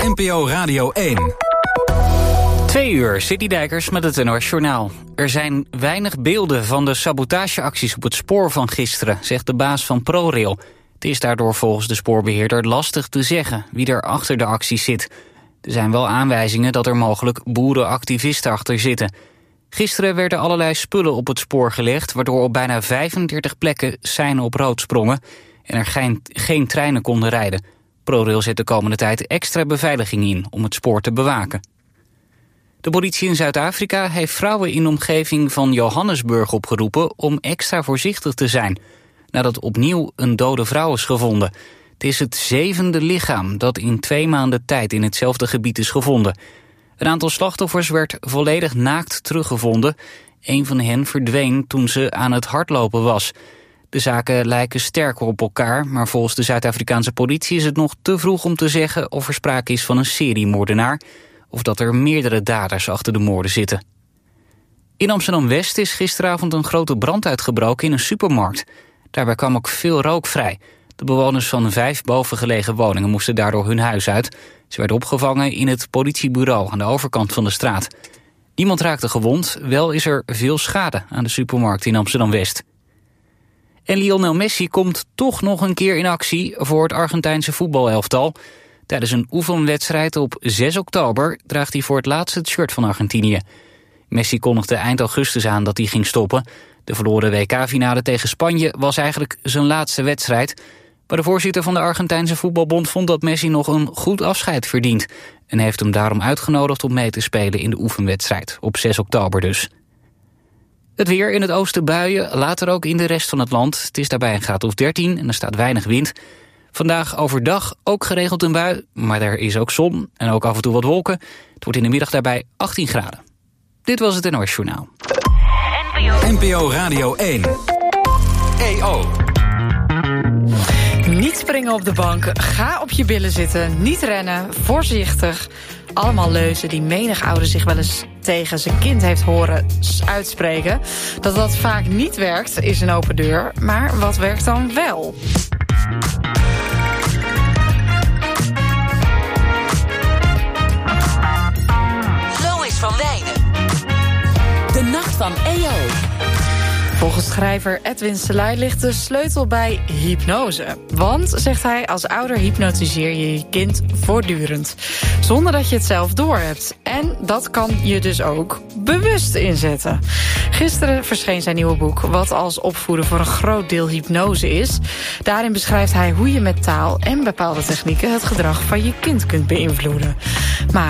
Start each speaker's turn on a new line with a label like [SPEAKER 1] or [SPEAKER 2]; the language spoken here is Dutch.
[SPEAKER 1] NPO Radio 1.
[SPEAKER 2] 2 uur, City Dijkers met het NOS Journaal. Er zijn weinig beelden van de sabotageacties op het spoor van gisteren, zegt de baas van ProRail. Het is daardoor volgens de spoorbeheerder lastig te zeggen wie er achter de acties zit. Er zijn wel aanwijzingen dat er mogelijk boerenactivisten achter zitten. Gisteren werden allerlei spullen op het spoor gelegd, waardoor op bijna 35 plekken seinen op rood sprongen en er geen treinen konden rijden. ProRail zet de komende tijd extra beveiliging in om het spoor te bewaken. De politie in Zuid-Afrika heeft vrouwen in de omgeving van Johannesburg opgeroepen om extra voorzichtig te zijn, nadat opnieuw een dode vrouw is gevonden. Het is het 7e lichaam dat in 2 maanden tijd in hetzelfde gebied is gevonden. Een aantal slachtoffers werd volledig naakt teruggevonden. Een van hen verdween toen ze aan het hardlopen was. De zaken lijken sterker op elkaar, maar volgens de Zuid-Afrikaanse politie is het nog te vroeg om te zeggen of er sprake is van een seriemoordenaar of dat er meerdere daders achter de moorden zitten. In Amsterdam-West is gisteravond een grote brand uitgebroken in een supermarkt. Daarbij kwam ook veel rook vrij. De bewoners van 5 bovengelegen woningen moesten daardoor hun huis uit. Ze werden opgevangen in het politiebureau aan de overkant van de straat. Niemand raakte gewond, wel is er veel schade aan de supermarkt in Amsterdam-West. En Lionel Messi komt toch nog een keer in actie voor het Argentijnse voetbalelftal. Tijdens een oefenwedstrijd op 6 oktober draagt hij voor het laatst het shirt van Argentinië. Messi kondigde eind augustus aan dat hij ging stoppen. De verloren WK-finale tegen Spanje was eigenlijk zijn laatste wedstrijd. Maar de voorzitter van de Argentijnse voetbalbond vond dat Messi nog een goed afscheid verdient en heeft hem daarom uitgenodigd om mee te spelen in de oefenwedstrijd, op 6 oktober dus. Het weer: in het oosten buien, later ook in de rest van het land. Het is daarbij een graad of 13 en er staat weinig wind. Vandaag overdag ook geregeld een bui, maar er is ook zon en ook af en toe wat wolken. Het wordt in de middag daarbij 18 graden. Dit was het NOS Journaal.
[SPEAKER 1] NPO Radio 1. EO.
[SPEAKER 3] Niet springen op de bank, ga op je billen zitten, niet rennen, voorzichtig. Allemaal leuzen die menig ouder zich wel eens tegen zijn kind heeft horen uitspreken. Dat dat vaak niet werkt, is een open deur. Maar wat werkt dan wel?
[SPEAKER 4] Lois van Wijnen. De nacht van EO.
[SPEAKER 3] Volgens schrijver Edwin Selei ligt de sleutel bij hypnose. Want, zegt hij, als ouder hypnotiseer je je kind voortdurend. Zonder dat je het zelf doorhebt. En dat kan je dus ook bewust inzetten. Gisteren verscheen zijn nieuwe boek, wat als opvoeden voor een groot deel hypnose is. Daarin beschrijft hij hoe je met taal en bepaalde technieken het gedrag van je kind kunt beïnvloeden. Maar